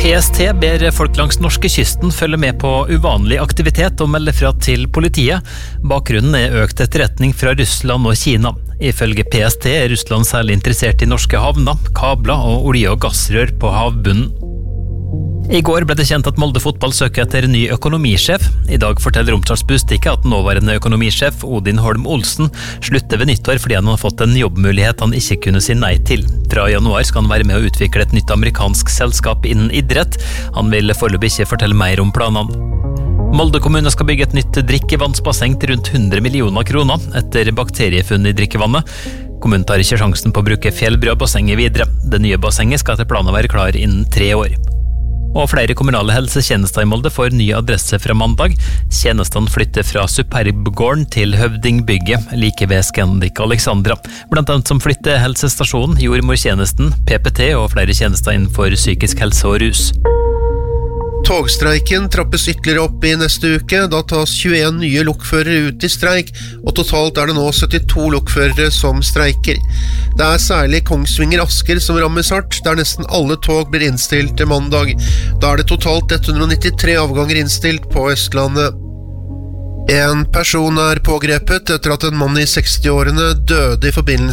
PST ber folk langs norskekysten følge med på uvanlig aktivitet og melde fra til politiet. Bakgrunnen økt etterretning fra Russland og Kina. Ifølge PST Russland særlig interessert i norske havner, kabler og olje- og gassrør på havbunnen. I går ble det kjent at Molde fotball søker etter ny økonomisjef. I dag forteller Romsdals Budstikke at nåværende økonomisjef Odin Holm Olsen slutter ved nyttår fordi han har fått en jobbmulighet han ikke kunne si nei til. Fra januar skal han være med å utvikle et nytt amerikansk selskap innen idrett. Han vil foreløpig ikke fortelle mer om planene. Molde kommune skal bygge et nytt drikkevannsbasseng til rundt 100 millioner kroner etter bakteriefunn i drikkevannet. Kommunen tar ikke sjansen på å bruke fjellbrødbassenget videre. Det nye bassenget skal etter planen være klar innen 3 år. Og flere kommunale helsetjenester i Molde får ny adresse fra mandag. Tjenestene flytter fra Superbgården til Høvdingbygget, like ved Scandic Alexandra. Blant annet som flytter helsestasjonen, jordmortjenesten, PPT og flere tjenester innenfor psykisk helse og rus. Togstreiken trappes ytterligere opp i neste uke. Da tas 21 nye lokførere ut i streik, og totalt er det nå 72 lokførere som streiker. Det er særlig Kongsvinger-Asker som rammes hardt, der nesten alle tog blir innstilt til mandag. Da er det totalt 193 avganger innstilt på Østlandet. En person er pågrepet etter at en mann i 60-årene døde i forbindelse